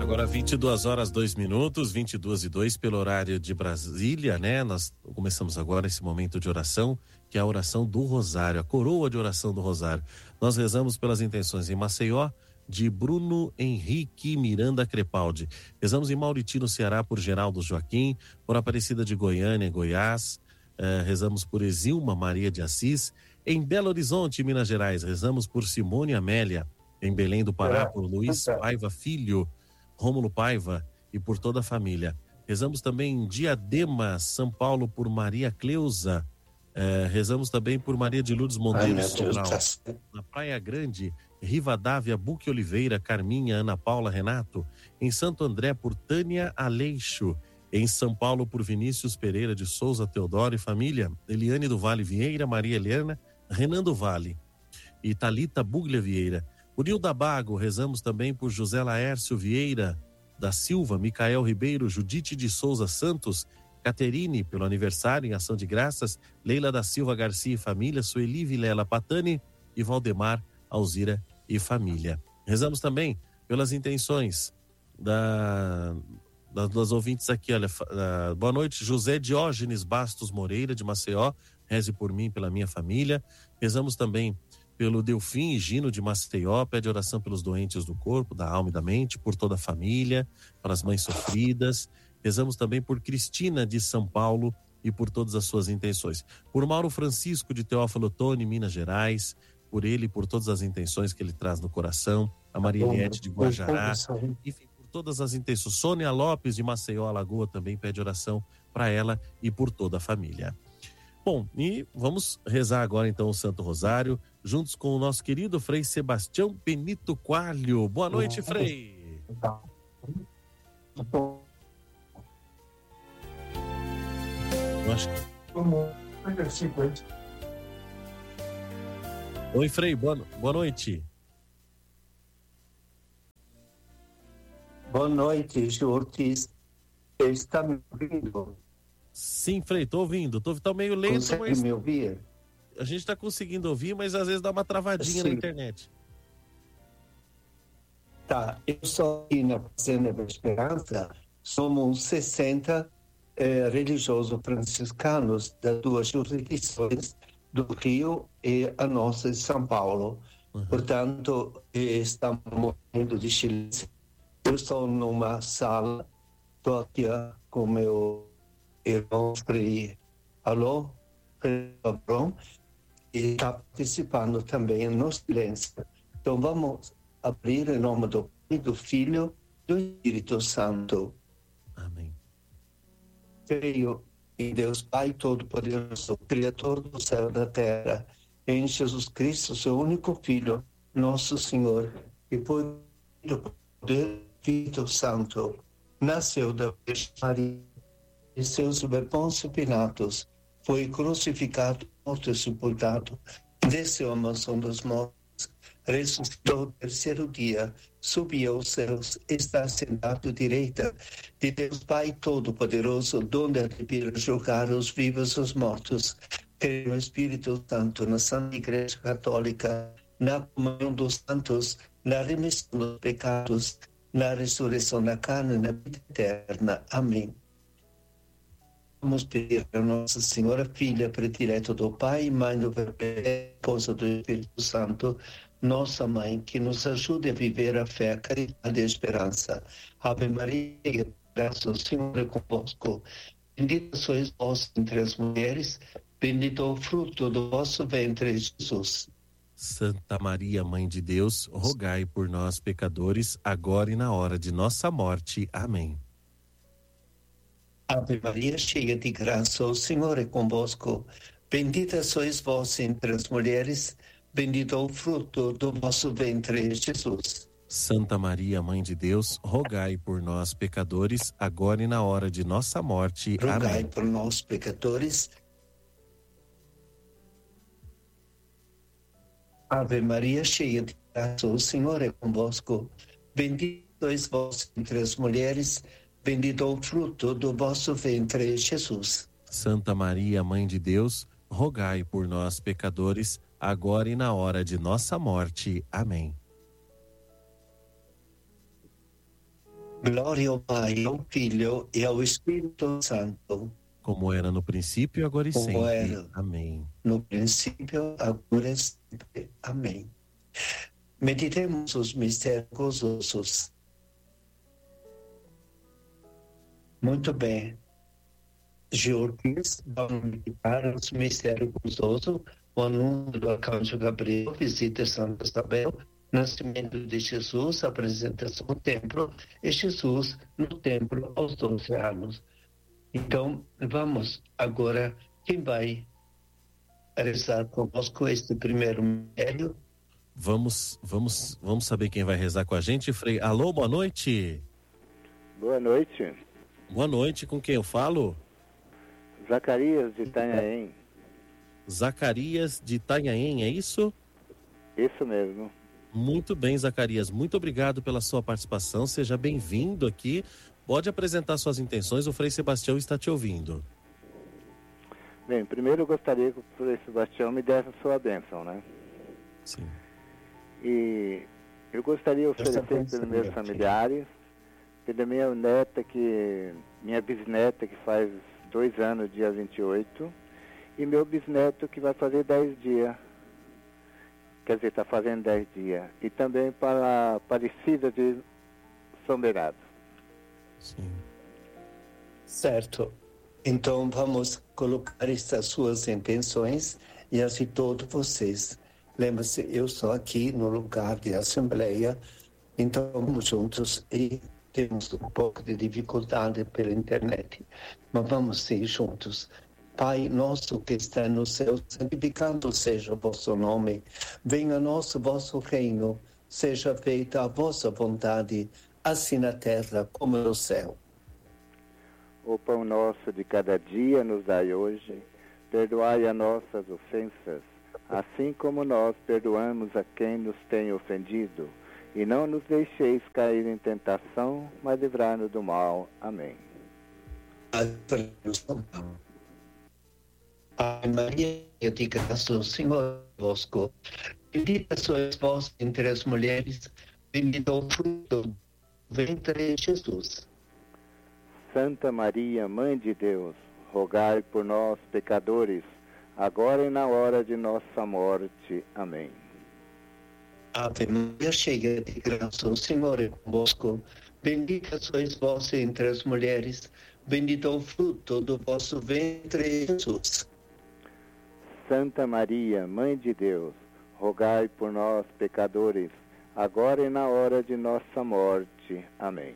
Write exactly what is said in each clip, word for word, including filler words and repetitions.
Agora vinte e duas horas, dois minutos, vinte e duas e dois pelo horário de Brasília, né? Nós começamos agora esse momento de oração, que é a oração do Rosário, a coroa de oração do Rosário. Nós rezamos pelas intenções em Maceió, de Bruno Henrique Miranda Crepaldi. Rezamos em Mauriti, no Ceará, por Geraldo Joaquim, por Aparecida de Goiânia, Goiás. Uh, rezamos por Exilma Maria de Assis. Em Belo Horizonte, Minas Gerais, rezamos por Simone Amélia. Em Belém do Pará, por Luiz Paiva Filho, Rômulo Paiva e por toda a família. Rezamos também em Diadema, São Paulo, por Maria Cleusa. Uh, rezamos também por Maria de Lourdes Monteiro Sobral. Na Praia Grande, Rivadávia, Buque Oliveira, Carminha, Ana Paula, Renato. Em Santo André, por Tânia Aleixo. Em São Paulo, por Vinícius Pereira de Souza Teodoro e família. Eliane do Vale Vieira, Maria Helena, Renan do Vale e Thalita Buglia Vieira. Por Nilda Bago, rezamos também por José Laércio Vieira da Silva, Micael Ribeiro, Judite de Souza Santos, Caterine, pelo aniversário em ação de graças, Leila da Silva Garcia e família, Sueli Vilela Patani e Valdemar Alzira e família. Rezamos também pelas intenções da, da, das ouvintes aqui, olha, uh, boa noite, José Diógenes Bastos Moreira de Maceió, reze por mim e pela minha família. Rezamos também pelo Delfim e Gino de Maceió, pede oração pelos doentes do corpo, da alma e da mente, por toda a família, para as mães sofridas. Rezamos também por Cristina de São Paulo e por todas as suas intenções. Por Mauro Francisco de Teófilo Otoni, Minas Gerais, por ele e por todas as intenções que ele traz no coração. A Maria Eliette de Guajará, enfim, por todas as intenções. Sônia Lopes de Maceió, Alagoa, também pede oração para ela e por toda a família. Bom, e vamos rezar agora então o Santo Rosário, juntos com o nosso querido Frei Sebastião Benito Coalho. Boa noite, Frei. Eu acho que... Oi, Frei, boa, boa noite. Boa noite, Jurtis. Está me ouvindo? Sim, Frei, tô ouvindo. Tô, tá meio lento, Consegue mas... me ouvir? A gente tá conseguindo ouvir, mas às vezes dá uma travadinha Sim. na internet. Tá, eu sou aqui na Fazenda da Esperança, somos sessenta eh, religiosos franciscanos das duas jurisdições do Rio e a nossa de São Paulo. Uhum. Portanto, eh, estamos morrendo de silêncio. Eu estou numa sala, estou aqui com meu irmão Frei Alô, Frei Abrão, e está participando também no silêncio. Então vamos abrir em nome do Pai, do Filho e do Espírito Santo. Amém. Creio em Deus Pai Todo-Poderoso, Criador do céu e da terra, em Jesus Cristo, seu único Filho, nosso Senhor, e por do poder do Espírito Santo, nasceu da Virgem Maria e seus Pôncio Pilatos, foi crucificado, morto e sepultado, desceu à mansão dos mortos, ressuscitou no terceiro dia, subiu aos céus, está sentado à direita de Deus Pai Todo-Poderoso, donde há de vir julgar os vivos e os mortos. Creio no Espírito Santo, na Santa Igreja Católica, na comunhão dos santos, na remissão dos pecados, na ressurreição da carne e na vida eterna. Amém. Vamos pedir a Nossa Senhora, Filha predileta do Pai, Mãe do Verbo, Esposa do Espírito Santo, nossa Mãe, que nos ajude a viver a fé, a caridade e a esperança. Ave Maria, graça, o Senhor é convosco. Bendita sois vós entre as mulheres, bendito o fruto do vosso ventre, Jesus. Santa Maria, Mãe de Deus, rogai por nós, pecadores, agora e na hora de nossa morte. Amém. Ave Maria, cheia de graça, o Senhor é convosco. Bendita sois vós entre as mulheres, bendito o fruto do vosso ventre, Jesus. Santa Maria, Mãe de Deus, rogai por nós, pecadores, agora e na hora de nossa morte. Rogai Amém. por nós, pecadores. Ave Maria, cheia de graça, o Senhor é convosco. Bendita sois vós entre as mulheres, bendito o fruto do vosso ventre, Jesus. Santa Maria, Mãe de Deus, rogai por nós, pecadores, agora e na hora de nossa morte. Amém. Glória ao Pai, ao Filho e ao Espírito Santo. Como era no princípio, agora e Como sempre. era Amém. no princípio, agora e sempre. Amém. Meditemos os mistérios gozosos. Muito bem. Georgias, vamos meditar os mistérios gozosos, o anúncio do arcanjo Gabriel, visita Santa Isabel, nascimento de Jesus, apresentação no templo, e Jesus no templo aos doze anos. Então, vamos agora, quem vai rezar conosco este primeiro mistério? Vamos, vamos, vamos saber quem vai rezar com a gente, Frei. Alô, boa noite. Boa noite. Boa noite, com quem eu falo? Zacarias de Itanhaém. Zacarias de Itanhaém, é isso? Isso mesmo. Muito bem, Zacarias. Muito obrigado pela sua participação. Seja bem-vindo aqui. Pode apresentar suas intenções, o Frei Sebastião está te ouvindo. Bem, primeiro eu gostaria que o Frei Sebastião me desse a sua bênção, né? Sim. E eu gostaria de oferecer pelos meus familiares, pela minha neta, que minha bisneta, que faz dois anos, dia vinte e oito, e meu bisneto, que vai fazer dez dias. Quer dizer, está fazendo dez dias. E também para a Aparecida de São Bernardo. Sim. Certo. Então, vamos colocar estas suas intenções e assim todos vocês. Lembre-se, eu estou aqui no lugar de assembleia, então vamos juntos e temos um pouco de dificuldade pela internet, mas vamos ir juntos. Pai nosso que está no céu, santificado seja o vosso nome. Venha a nós o vosso reino, seja feita a vossa vontade, assim na terra como no céu. O pão nosso de cada dia nos dai hoje, perdoai as nossas ofensas, assim como nós perdoamos a quem nos tem ofendido. E não nos deixeis cair em tentação, mas livrai-nos do mal. Amém. Ave Maria, eu te graças, o Senhor é convosco. Bendita sois vós entre as mulheres, bendito o fruto do ventre de Jesus. Santa Maria, Mãe de Deus, rogai por nós, pecadores, agora e na hora de nossa morte. Amém. Ave Maria, cheia de graça, o Senhor é convosco. Bendita sois vós entre as mulheres, bendito o fruto do vosso ventre, Jesus. Santa Maria, Mãe de Deus, rogai por nós, pecadores, agora e na hora de nossa morte. Amém.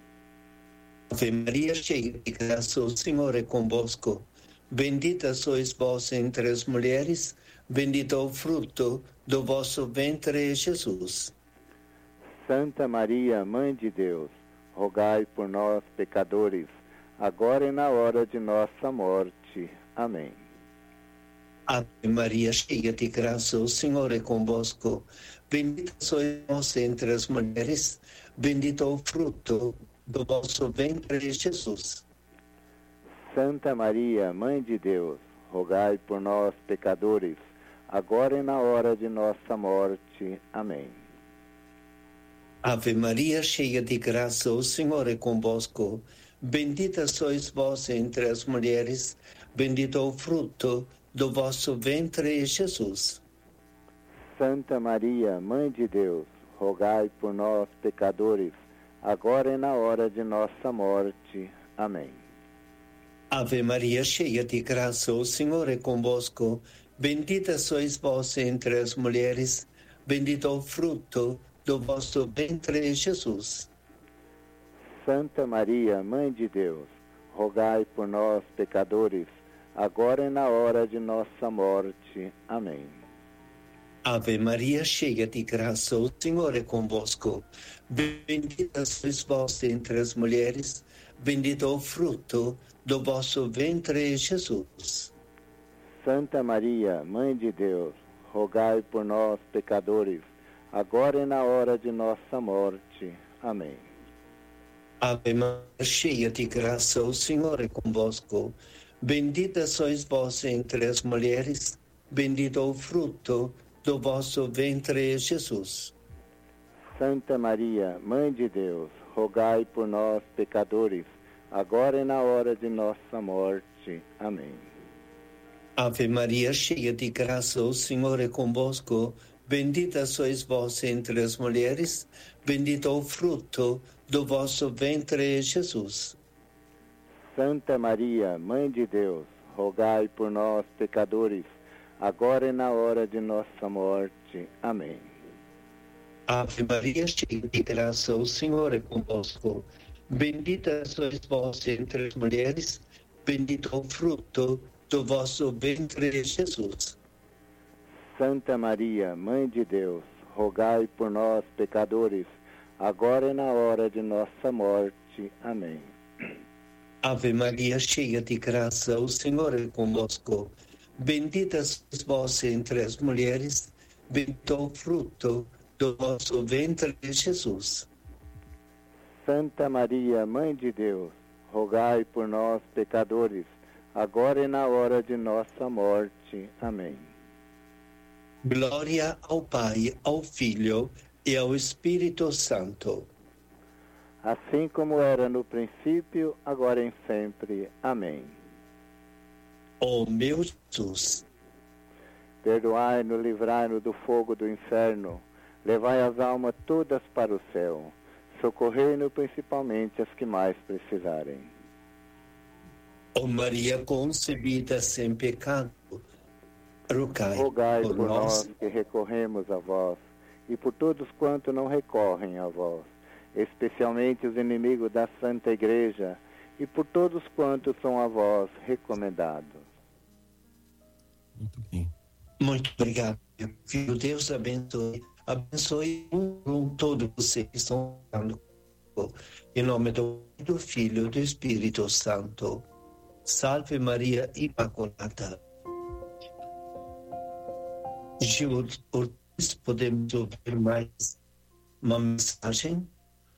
Ave Maria, cheia de graça, o Senhor é convosco. Bendita sois vós entre as mulheres, bendito o fruto do vosso ventre, Jesus. Santa Maria, Mãe de Deus, rogai por nós, pecadores, agora e na hora de nossa morte. Amém. Ave Maria, cheia de graça, o Senhor é convosco. Bendita sois vós entre as mulheres, bendito o fruto do vosso ventre, Jesus. Santa Maria, Mãe de Deus, rogai por nós, pecadores, agora e na hora de nossa morte. Amém. Ave Maria, cheia de graça, o Senhor é convosco. Bendita sois vós entre as mulheres, bendito o fruto do vosso ventre, Jesus. Santa Maria, Mãe de Deus, rogai por nós, pecadores, agora e na hora de nossa morte. Amém. Ave Maria, cheia de graça, o Senhor é convosco. Bendita sois vós entre as mulheres, bendito o fruto do vosso ventre, Jesus. Santa Maria, Mãe de Deus, rogai por nós, pecadores, agora e na hora de nossa morte. Amém. Ave Maria, cheia de graça, o Senhor é convosco. Bendita sois vós entre as mulheres, bendito o fruto do vosso ventre, Jesus. Santa Maria, Mãe de Deus, rogai por nós, pecadores, agora e na hora de nossa morte. Amém. Ave Maria, cheia de graça, o Senhor é convosco. Bendita sois vós entre as mulheres, bendito o fruto do vosso ventre, Jesus. Santa Maria, Mãe de Deus, rogai por nós, pecadores, agora e na hora de nossa morte. Amém. Ave Maria, cheia de graça, o Senhor é convosco. Bendita sois vós entre as mulheres, bendito o fruto do vosso ventre, Jesus. Santa Maria, Mãe de Deus, rogai por nós, pecadores, agora e na hora de nossa morte. Amém. Ave Maria, cheia de graça, o Senhor é convosco. Bendita sois vós entre as mulheres, bendito o fruto do vosso ventre, Jesus. Santa Maria, Mãe de Deus, rogai por nós, pecadores, agora e na hora de nossa morte. Amém. Ave Maria, cheia de graça, o Senhor é convosco. Bendita sois vós entre as mulheres, bendito o fruto do vosso ventre, Jesus. Santa Maria, Mãe de Deus, rogai por nós, pecadores, agora e na hora de nossa morte. Amém. Glória ao Pai, ao Filho e ao Espírito Santo. Assim como era no princípio, agora e sempre. Amém. Ó meu Jesus, perdoai-nos, livrai-nos do fogo do inferno, levai as almas todas para o céu, socorrei-nos principalmente as que mais precisarem. ó Maria concebida sem pecado, rogai, rogai por, por nós, nós que recorremos a vós, e por todos quantos não recorrem a vós, especialmente os inimigos da Santa Igreja, e por todos quantos são a vós recomendados. Muito bem. Muito obrigado, meu filho. Deus abençoe. Abençoe um, um todo vocês que estão falando. Em nome do, do Filho e do Espírito Santo. Salve Maria Imaculada. Gil, podemos ouvir mais uma mensagem?